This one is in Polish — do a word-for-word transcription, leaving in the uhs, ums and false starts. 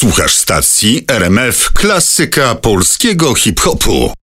Słuchasz stacji R M F Klasyka Polskiego Hip-Hopu.